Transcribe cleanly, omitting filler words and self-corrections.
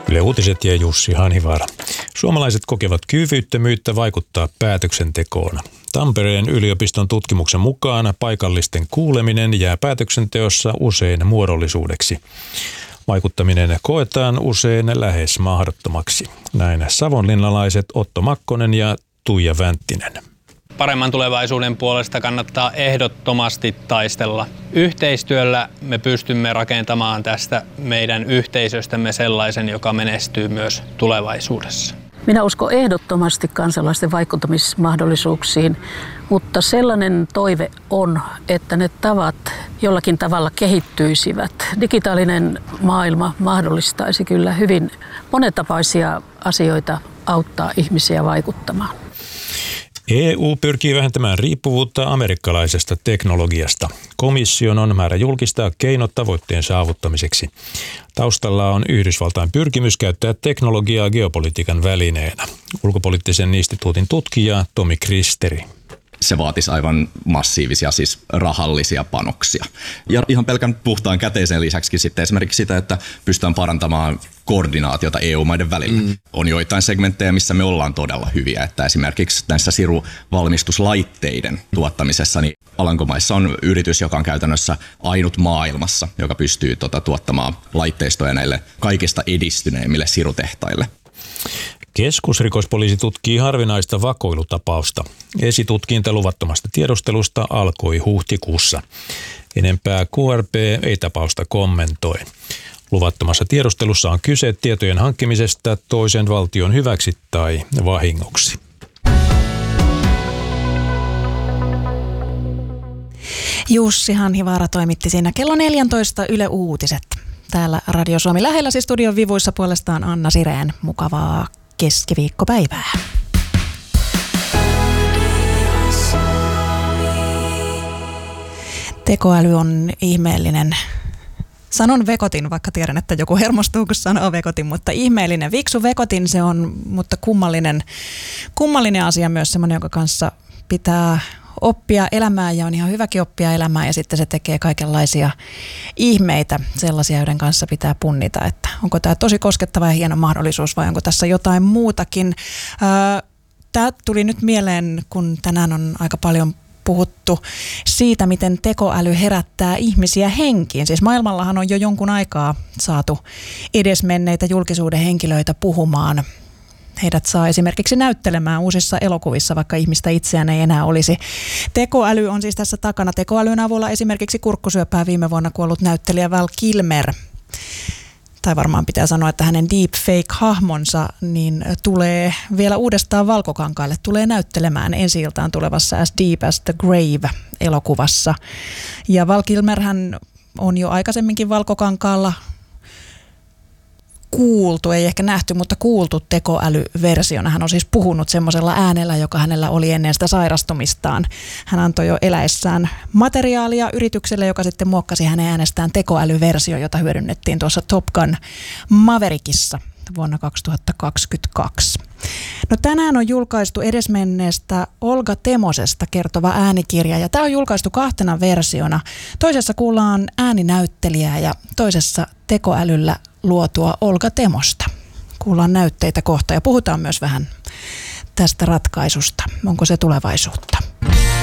Yle Uutiset ja Jussi Hanivaara. Suomalaiset kokevat kyvyttömyyttä vaikuttaa päätöksentekoon. Tampereen yliopiston tutkimuksen mukaan paikallisten kuuleminen jää päätöksenteossa usein muodollisuudeksi. Vaikuttaminen koetaan usein lähes mahdottomaksi. Näin savonlinnalaiset Otto Makkonen ja Tuija Vänttinen. Paremman tulevaisuuden puolesta kannattaa ehdottomasti taistella. Yhteistyöllä me pystymme rakentamaan tästä meidän yhteisöstämme sellaisen, joka menestyy myös tulevaisuudessa. Minä uskon ehdottomasti kansalaisten vaikuttamismahdollisuuksiin, mutta sellainen toive on, että ne tavat jollakin tavalla kehittyisivät. Digitaalinen maailma mahdollistaisi kyllä hyvin monentapaisia asioita auttaa ihmisiä vaikuttamaan. EU pyrkii vähentämään riippuvuutta amerikkalaisesta teknologiasta. Komission on määrä julkistaa keinot tavoitteen saavuttamiseksi. Taustalla on Yhdysvaltain pyrkimys käyttää teknologiaa geopolitiikan välineenä. Ulkopoliittisen instituutin tutkija Tomi Kristeri. Se vaatisi aivan massiivisia, siis rahallisia panoksia. Ja ihan pelkän puhtaan käteisen lisäksi sitten esimerkiksi sitä, että pystytään parantamaan koordinaatiota EU-maiden välillä. On joitain segmenttejä, missä me ollaan todella hyviä, että esimerkiksi näissä siruvalmistuslaitteiden tuottamisessa, niin Alankomaissa on yritys, joka on käytännössä ainut maailmassa, joka pystyy tuottamaan laitteistoja näille kaikista edistyneimmille sirutehtaille. Keskusrikospoliisi tutkii harvinaista vakoilutapausta. Esitutkinta luvattomasta tiedustelusta alkoi huhtikuussa. Enempää KRP ei tapausta kommentoi. Luvattomassa tiedustelussa on kyse tietojen hankkimisesta toisen valtion hyväksi tai vahingoksi. Jussi Hanivaara toimitti siinä kello 14 Yle Uutiset. Täällä Radio Suomi lähellä, siis studion vivuissa puolestaan Anna Sireen. Mukavaa keskiviikkopäivää. Tekoäly on ihmeellinen. Sanon vekotin, vaikka tiedän, että joku hermostuu, kun sanoo vekotin, mutta ihmeellinen. Viksu vekotin se on, mutta kummallinen asia myös, semmoinen, jonka kanssa pitää oppia elämään ja on ihan hyväkin oppia elämään ja sitten se tekee kaikenlaisia ihmeitä, sellaisia, joiden kanssa pitää punnita, että onko tämä tosi koskettava ja hieno mahdollisuus vai onko tässä jotain muutakin. Tämä tuli nyt mieleen, kun tänään on aika paljon puhuttu siitä, miten tekoäly herättää ihmisiä henkiin. Siis maailmallahan on jo jonkun aikaa saatu edesmenneitä julkisuuden henkilöitä puhumaan. Heidät saa esimerkiksi näyttelemään uusissa elokuvissa, vaikka ihmistä itseään ei enää olisi. Tekoäly on siis tässä takana. Tekoälyn avulla esimerkiksi kurkkusyöpää viime vuonna kuollut näyttelijä Val Kilmer, tai varmaan pitää sanoa, että hänen deepfake-hahmonsa niin tulee vielä uudestaan valkokankaalle, tulee näyttelemään ensi-iltaan tulevassa As Deep as the Grave-elokuvassa. Ja Val Kilmer hän on jo aikaisemminkin valkokankaalla kuultu, ei ehkä nähty, mutta kuultu tekoälyversiona. Hän on siis puhunut semmoisella äänellä, joka hänellä oli ennen sitä sairastumistaan. Hän antoi jo eläessään materiaalia yritykselle, joka sitten muokkasi hänen äänestään tekoälyversio, jota hyödynnettiin tuossa Top Gun Maverickissa vuonna 2022. No tänään on julkaistu edesmenneestä Olga Temosesta kertova äänikirja ja tämä on julkaistu 2 versiona. Toisessa kuullaan ääninäyttelijää ja toisessa tekoälyllä luotua Olga Temosta. Kuullaan näytteitä kohta ja puhutaan myös vähän tästä ratkaisusta. Onko se tulevaisuutta?